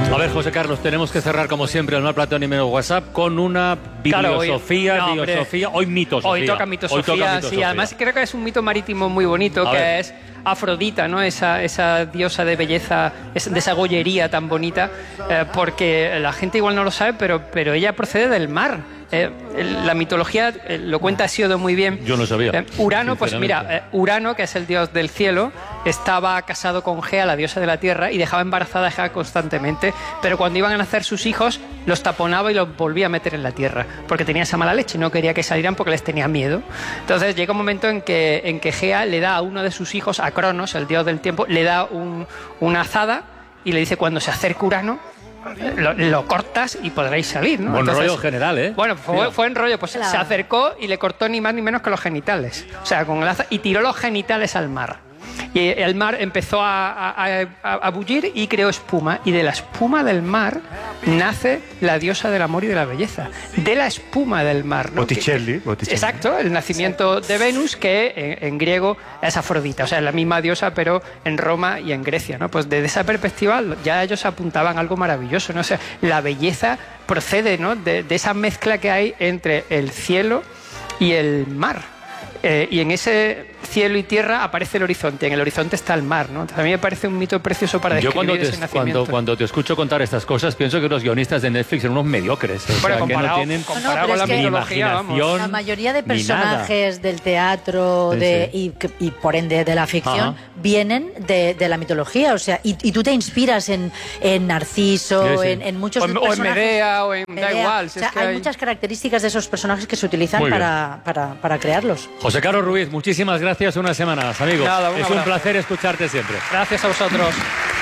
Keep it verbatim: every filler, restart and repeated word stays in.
A ver, José Carlos, tenemos que cerrar como siempre el Mar Platón y menos WhatsApp con una bibliosofía, claro, hoy, no, bibliosofía, hoy mitosofía. Hoy toca mitosofía, hoy toca mitosofía. Sí, además creo que es un mito marítimo muy bonito, A que ver. es Afrodita, ¿no? Esa, esa diosa de belleza, de esa gollería tan bonita, eh, porque la gente igual no lo sabe, pero, pero ella procede del mar. Eh, la mitología eh, lo cuenta Hesíodo muy bien. Yo no sabía. Eh, Urano, pues mira, eh, Urano, que es el dios del cielo, estaba casado con Gea, la diosa de la tierra, y dejaba embarazada a Gea constantemente, pero cuando iban a nacer sus hijos, los taponaba y los volvía a meter en la tierra, porque tenía esa mala leche, no quería que salieran porque les tenía miedo. Entonces llega un momento en que, en que Gea le da a uno de sus hijos, a Cronos, el dios del tiempo, le da un, una azada y le dice: cuando se acerque Urano, Lo, lo cortas y podréis salir, ¿no? Buen Entonces, rollo general, ¿eh? Bueno, fue, fue en rollo, pues Claro. se acercó y le cortó ni más ni menos que los genitales. O sea, con el aza- y tiró los genitales al mar. Y el mar empezó a, a, a, a bullir y creó espuma. Y de la espuma del mar nace la diosa del amor y de la belleza. De la espuma del mar, ¿no? Botticelli, Que- que- Botticelli. Exacto, el nacimiento de Venus, que en, en griego es Afrodita. O sea, es la misma diosa, pero en Roma y en Grecia, ¿no? Pues desde esa perspectiva ya ellos apuntaban algo maravilloso, ¿no? O sea, la belleza procede, ¿no? de, de esa mezcla que hay entre el cielo y el mar. Eh, y en ese cielo y tierra aparece el horizonte, en el horizonte está el mar, ¿no? Entonces, a mí me parece un mito precioso para Yo describir cuando te, ese nacimiento. cuando, cuando te escucho contar estas cosas, pienso que los guionistas de Netflix son unos mediocres. O Bueno, sea, que no comparado- tienen comparado No, no, con la pero es que- mitología, vamos. imaginación La mayoría de ni nada. personajes del teatro Sí, de, sí. Y, que- y por ende de la ficción Ajá. vienen de, de la mitología. O sea, y, y tú te inspiras en, en Narciso, Sí, sí. En, en muchos O en- o en personajes. Medea, o en- da Medea. igual, si O sea, es que hay, hay- muchas características de esos personajes que se utilizan Muy bien. para, para, para crearlos. José Carlos Ruiz, muchísimas gracias una semana más, amigo. Nada, un es un abrazo. placer escucharte siempre. Gracias a vosotros.